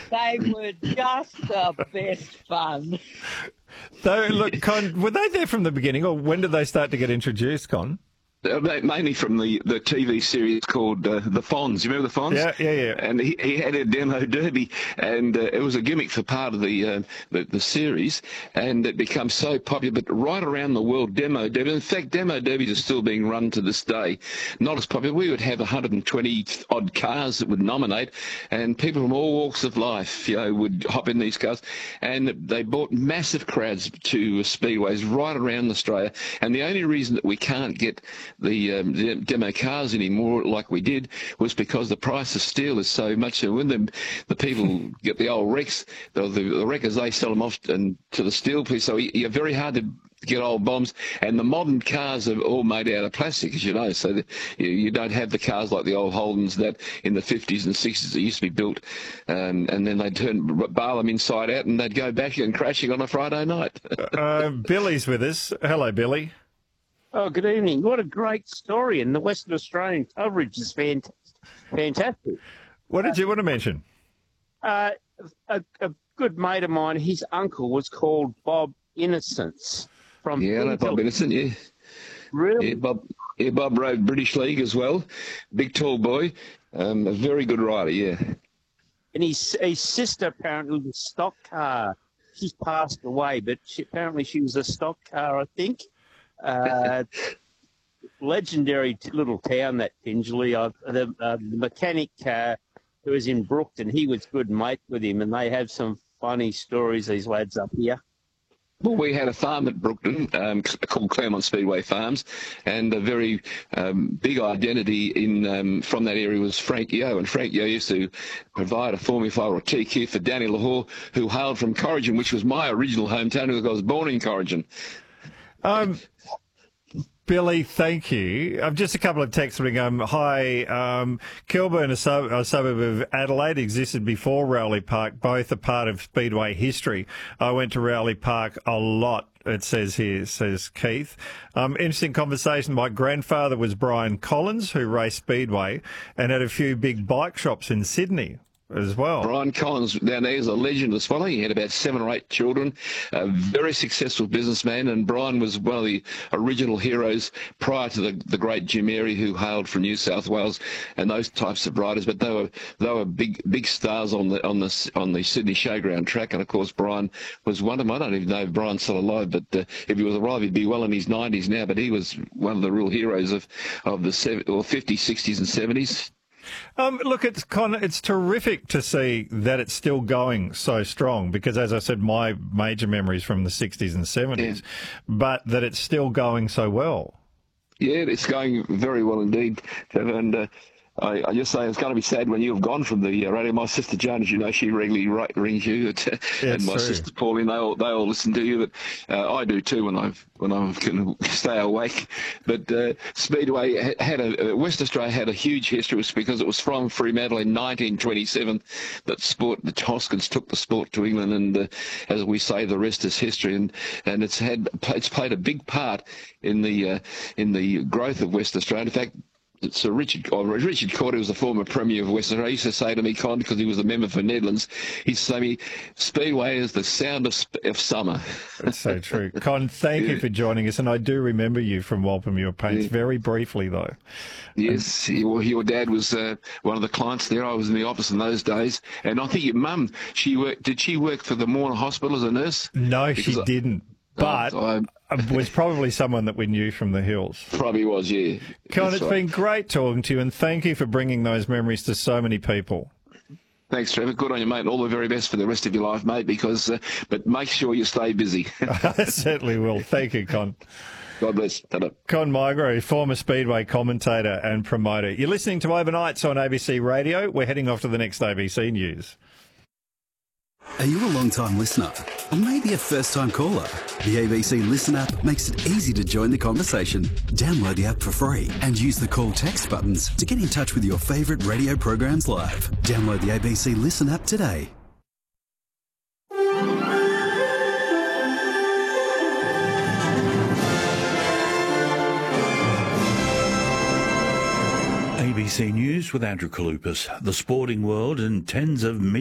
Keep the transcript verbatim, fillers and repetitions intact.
They were just the best fun. So, look, Con, were they there from the beginning, or when did they start to get introduced, Con? Uh, Mainly from the, the T V series called uh, The Fonz. You remember The Fonz? Yeah, yeah, yeah. And he, he had a demo derby, and uh, it was a gimmick for part of the, uh, the the series, and it became so popular. But right around the world, demo derby. In fact, demo derbies are still being run to this day. Not as popular. We would have one hundred twenty odd cars that would nominate, and people from all walks of life, you know, would hop in these cars, and they brought massive crowds to speedways right around Australia. And the only reason that we can't get the, um, the demo cars anymore like we did was because the price of steel is so much. So when the, the people get the old wrecks, the, the, the wreckers, they sell them off and to the steel piece. So you're very hard to get old bombs. And the modern cars are all made out of plastic, as you know. So the, you, you don't have the cars like the old Holdens that in the fifties and sixties that used to be built. Um, and then they'd turn, bar them inside out and they'd go back and crashing on a Friday night. uh, Billy's with us. Hello, Billy. Oh, good evening. What a great story, and the Western Australian coverage is fant- fantastic. What did you want to mention? Uh, a, a good mate of mine, his uncle was called Bob Innocence. From Yeah, no, Bob Innocent, yeah. Really? Yeah, Bob, yeah, Bob rode British League as well. Big, tall boy. Um, a very good rider, yeah. And his, his sister apparently was a stock car. She's passed away, but she, apparently she was a stock car, I think. Uh, legendary t- little town, that Tingelly. Uh, the, uh, the mechanic uh, who was in Brookton, he was good mate with him, and they have some funny stories, these lads up here. Well, we had a farm at Brookton um, called Claremont Speedway Farms, and a very um, big identity in um, from that area was Frank Yo, and Frank Yo used to provide a Formula five or a T Q for Danny Lahore, who hailed from Corrigan, which was my original hometown, because I was born in Corrigan. Um, Billy, thank you. Um, just a couple of texts coming. Um, hi, um, Kilburn, a, sub- a suburb of Adelaide, existed before Rowley Park, both a part of Speedway history. I went to Rowley Park a lot, it says here, says Keith. Um, interesting conversation. My grandfather was Brian Collins, who raced Speedway and had a few big bike shops in Sydney as well. Brian Collins down there is a legend of spotting. He had about seven or eight children, a very successful businessman, and Brian was one of the original heroes prior to the, the great Jim Airy, who hailed from New South Wales, and those types of riders. But they were they were big big stars on the on the on the Sydney Showground track, and of course Brian was one of them. I don't even know if Brian's still alive, but uh, if he was alive, he'd be well in his nineties now. But he was one of the real heroes of of the seven, or fifties, sixties, and seventies. Um, look, it's con- it's terrific to see that it's still going so strong, because, as I said, my major memories from the sixties and seventies, yeah. But that it's still going so well. Yeah, it's going very well indeed, and uh, I, I just say it's going to be sad when you've gone from the uh, radio. My sister Joan, as you know, she regularly ri- rings you, and yeah, my true. sister Pauline, they all they all listen to you. But uh, I do too when I when I can stay awake. But uh, Speedway had a uh, West Australia had a huge history. It was because it was from Fremantle in nineteen twenty-seven that sport the Hoskins took the sport to England, and uh, as we say, the rest is history. And and it's had it's played a big part in the uh, in the growth of West Australia. In fact, Sir Richard, oh, Richard Corder was the former Premier of Western Australia. He used to say to me, Con, because he was a member for Nedlands, he used to say to me, Speedway is the sound of, sp- of summer. That's so true. Con, thank yeah. you for joining us, and I do remember you from Walpermuir Paints, yeah. very briefly, though. Yes, and, your, your dad was uh, one of the clients there. I was in the office in those days, and I think your mum, she worked, did she work for the Mourne Hospital as a nurse? No, because she I, didn't. But I, was probably someone that we knew from the hills. Probably was, yeah. Con, it's right. been great talking to you, and thank you for bringing those memories to so many people. Thanks, Trevor. Good on you, mate. All the very best for the rest of your life, mate. Because, uh, but make sure you stay busy. I certainly will. Thank you, Con. God bless. Ta-da. Con Migro, former Speedway commentator and promoter. You're listening to Overnights on A B C Radio. We're heading off to the next A B C News. Are you a long-time listener? Or maybe a first-time caller? The A B C Listen app makes it easy to join the conversation. Download the app for free and use the call text buttons to get in touch with your favourite radio programs live. Download the A B C Listen app today. A B C News with Andrew Kalupas. The sporting world and tens of millions